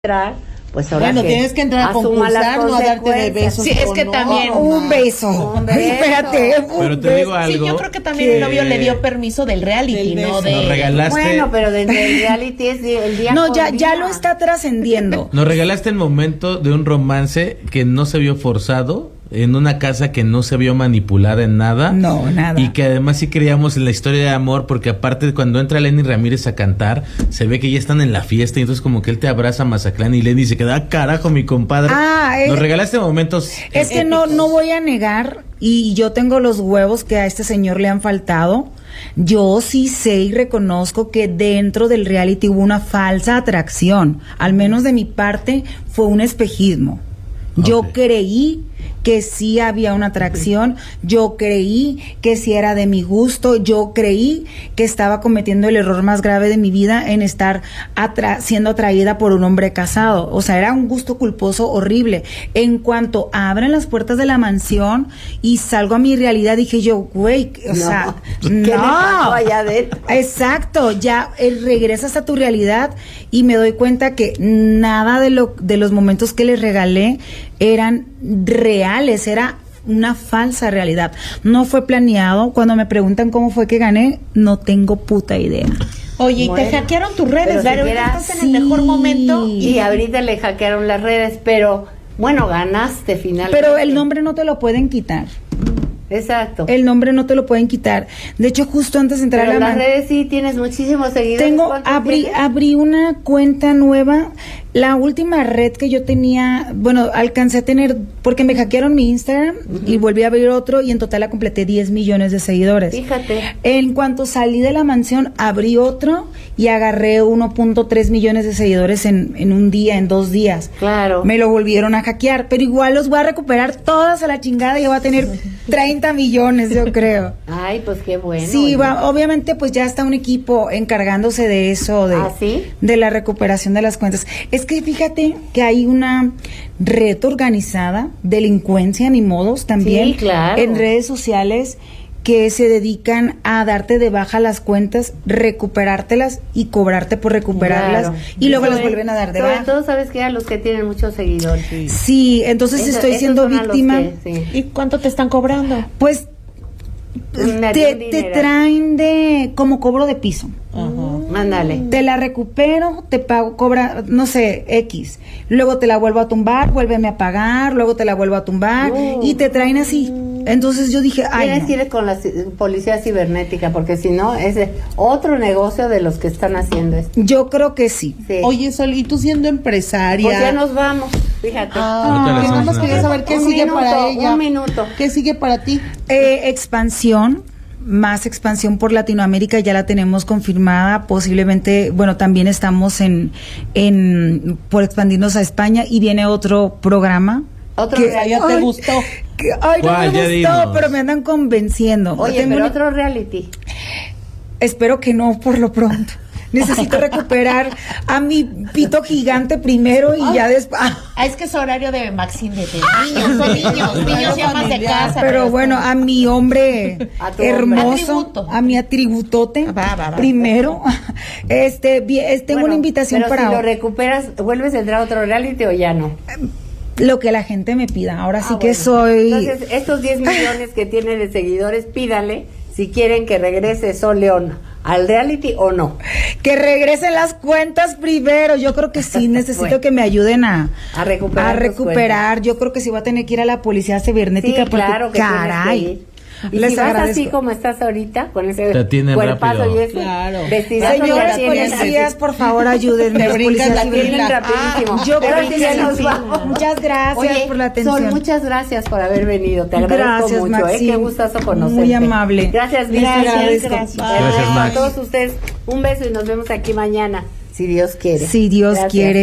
entrar, pues ahora bueno, tienes que entrar a concursar, no a darte de besos. Sí, es que también un beso. Espérate, pero te digo algo. Sí, yo creo que también el novio le dio permiso del reality, ¿no? Nos regalaste. Bueno, pero del reality es el día. No, ya lo está trascendiendo. Nos regalaste el momento de un romance que no se vio forzado, en una casa que no se vio manipulada en nada. No, nada. Y que además sí creíamos en la historia de amor, porque aparte cuando entra Lenny Ramírez a cantar, se ve que ya están en la fiesta, y entonces como que él te abraza a Mazatlán y Lenny se queda, carajo, mi compadre. Nos regalaste momentos. Es que no voy a negar, y yo tengo los huevos que a este señor le han faltado. Yo sí sé y reconozco que dentro del reality hubo una falsa atracción. Al menos de mi parte fue un espejismo. Yo creí que sí había una atracción, yo creí que sí era de mi gusto, yo creí que estaba cometiendo el error más grave de mi vida en estar siendo atraída por un hombre casado. O sea, era un gusto culposo horrible. En cuanto abren las puertas de la mansión y salgo a mi realidad, dije yo, güey, o sea, no. Allá adentro? Exacto, ya regresas a tu realidad y me doy cuenta que nada de los momentos que les regalé eran reales, era una falsa realidad. No fue planeado. Cuando me preguntan cómo fue que gané, no tengo puta idea. Oye, y te hackearon tus redes, pero estás en el mejor momento. Y ahorita le hackearon las redes, pero bueno, ganaste finalmente. Pero el nombre no te lo pueden quitar. Exacto. El nombre no te lo pueden quitar. De hecho, justo antes de entrar pero a las redes sí tienes muchísimos seguidores. Abrí una cuenta nueva. La última red que yo tenía, bueno, alcancé a tener, porque me hackearon mi Instagram y volví a abrir otro, y en total la completé 10 millones de seguidores. Fíjate. En cuanto salí de la mansión, abrí otro y agarré 1.3 millones de seguidores en un día, en 2 días. Claro. Me lo volvieron a hackear, pero igual los voy a recuperar todas a la chingada y voy a tener 30 millones, yo creo. Ay, pues qué bueno. Sí, obviamente pues ya está un equipo encargándose de eso, ¿sí? de la recuperación de las cuentas. Es que fíjate que hay una red organizada, delincuencia ni modos también, sí, claro, en redes sociales, que se dedican a darte de baja las cuentas, recuperártelas y cobrarte por recuperarlas, y luego las vuelven a dar de baja. Sobre todo, ¿sabes qué? A los que tienen muchos seguidores. Sí, entonces estoy siendo víctima. ¿Y cuánto te están cobrando? Pues te traen como cobro de piso. Ándale. Te la recupero, te pago, cobra, no sé, X. Luego te la vuelvo a tumbar, vuélveme a pagar, luego te la vuelvo a tumbar, y te traen así. Entonces yo dije, ay, tienes que ir con la policía cibernética, porque si no, es otro negocio de los que están haciendo esto. Yo creo que sí. Oye, Sol, y tú siendo empresaria. Pues ya nos vamos, fíjate. Nada más quería saber qué sigue para ella. Un minuto. ¿Qué sigue para ti? Expansión. Más expansión por Latinoamérica, ya la tenemos confirmada, posiblemente, bueno, también estamos por expandirnos a España, y viene otro programa. ¿Otro que ya te gustó? No me gustó, pero me andan convenciendo. Oye, pero otro reality. Espero que no, por lo pronto. Necesito recuperar a mi pito gigante primero y ya después. Es que es horario de Maxine de niños, son niños ya más de casa. Pero bueno, a mi hombre hermoso, a mi atributote, primero. Tengo una invitación pero si lo recuperas, ¿vuelves a entrar a otro reality o ya no? Lo que la gente me pida. Ahora sí que bueno. soy. Entonces, estos 10 millones que tiene de seguidores, pídale si quieren que regrese Sol León al reality o no. Que regresen las cuentas primero. Yo creo que sí, necesito bueno, que me ayuden a recuperar. Yo creo que sí voy a tener que ir a la policía cibernética, sí, claro, porque caray. Y si vas así como estás ahorita, con ese cuerpazo y eso, vestidazo, señores policías, por favor, ayúdenme. Te brincas, la tienen rapidísimo. Yo creo que ya nos vamos. Muchas gracias por la atención. Sol, muchas gracias por haber venido. Te agradezco mucho. Maxine, qué gustazo conocerte. Muy amable. Gracias, Gracias, a todos ustedes. Un beso y nos vemos aquí mañana, si Dios quiere. Si Dios quiere.